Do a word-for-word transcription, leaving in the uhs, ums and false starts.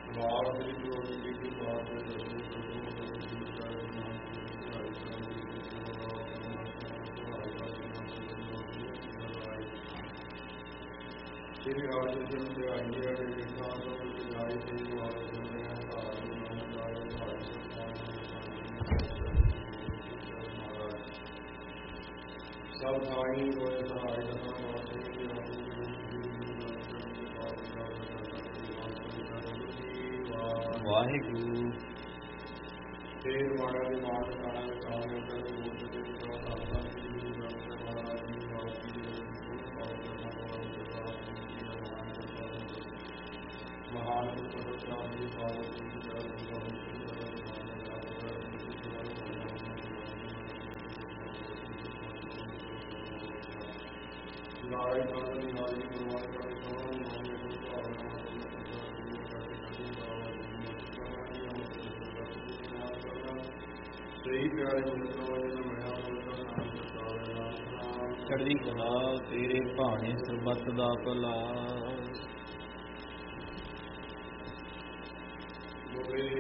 ਵਾਹਿਗੁਰੂ ਜੀ ਕੀ ਫਤਿਹ। ਸ਼੍ਰੀ ਹਰਿਕ੍ਰਿਸ਼ਨ ਦੇ ਆਈਏ ਦੇ ਵਿਖਾਂ ਤੋਂ ਜਾਈ ਤੇ ਵਾਲੇ ਜੁਨੇ ਧਾਰ ਨੂੰ ਨਾਮ ਲਾਏ ਭਾਈ ਸਭ ਸਾਈ ਹੋਏ ਸਹਾਇ ਜਨਾਂ ਵਾਸਤੇ ਜੀ ਵਾਹਿਗੁਰੂ। ਫੇਰ ਮਾੜਾ ਦੀ ਮਾਤ ਕਾਣਾ ਦੇ ਕਾਮੇ ਕਰ ਬੋਲ ਦੇ ਦਾ ਸਾਧਨ ਦੀ ਗੁਰੂ ਗ੍ਰੰਥ ਮਹਾਰਾਜ ਜੀ ਵਾਸੀ ਦੇ ਗੁਰੂ ਪਾਵਨ ਮਹਾਨ ਗੁਰੂ ਸਾਹਿਬ ਜੀ ਪਾਵਨ ਜੀ ਦਾ ਨਾਰਾਇਣ ਕਾਲ ਦੀ ਨਾਲੀ ਪਰਵਾਹ ਕਰੇ ਸੋਹਣ ਨਾਮੇ ਨੂੰ ਭਾਵਨਾ ਸਹੀ ਪਿਆਰੇ ਮਿੱਤਰੋ ਇਹਨਾਂ ਮਿਲਿਆ ਹੋਇਆ ਨਾਮ ਜਪਾਵੇ ਨਾਮ ਚੜ੍ਹਦੀ ਕਲਾ ਤੇਰੇ ਭਾਣੇ ਸਰਬੱਤ ਦਾ ਭਲਾ। ਬੋਲੇ